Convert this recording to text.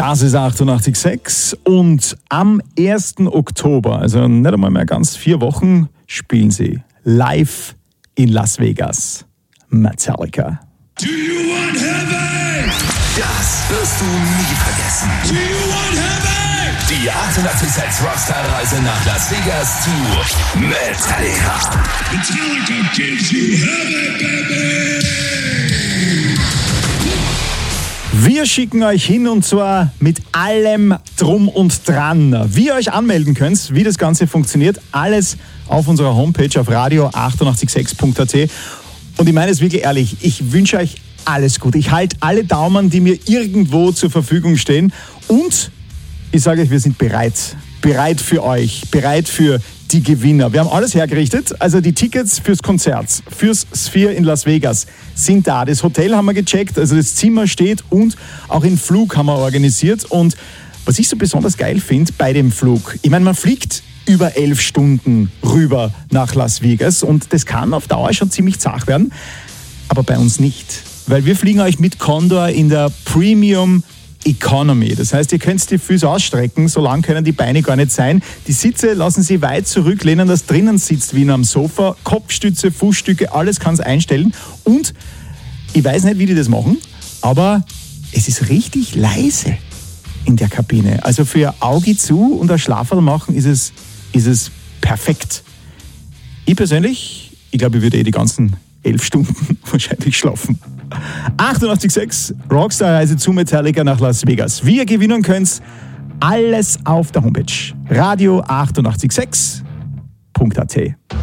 Das ist 88.6 und am 1. Oktober, also nicht einmal mehr ganz 4 Wochen, spielen sie live in Las Vegas. Metallica. Do you want heaven? Das wirst du nie vergessen. Do you want heaven? Die 88.6 Rockstar-Reise nach Las Vegas zu Metallica. Metallica gives you heaven, baby! Wir schicken euch hin und zwar mit allem Drum und Dran. Wie ihr euch anmelden könnt, wie das Ganze funktioniert, alles auf unserer Homepage auf radio886.at. Und ich meine es wirklich ehrlich, ich wünsche euch alles Gute. Ich halte alle Daumen, die mir irgendwo zur Verfügung stehen. Und ich sage euch, wir sind bereit. Bereit für euch, bereit für die Gewinner. Wir haben alles hergerichtet, also die Tickets fürs Konzert, fürs Sphere in Las Vegas sind da. Das Hotel haben wir gecheckt, also das Zimmer steht und auch den Flug haben wir organisiert. Und was ich so besonders geil finde bei dem Flug, ich meine, man fliegt über 11 Stunden rüber nach Las Vegas und das kann auf Dauer schon ziemlich zart werden, aber bei uns nicht, weil wir fliegen euch mit Condor in der Premium Economy. Das heißt, ihr könnt die Füße ausstrecken, so lang können die Beine gar nicht sein. Die Sitze lassen sie weit zurücklehnen, dass drinnen sitzt wie in einem Sofa. Kopfstütze, Fußstücke, alles kann es einstellen. Und ich weiß nicht, wie die das machen, aber es ist richtig leise in der Kabine. Also für ein Auge zu und ein Schlaferl machen ist es perfekt. Ich persönlich, ich glaube, ich würde die ganzen 11 Stunden wahrscheinlich schlafen. 88.6 Rockstar-Reise zu Metallica nach Las Vegas. Wie ihr gewinnen könnt, alles auf der Homepage radio886.at.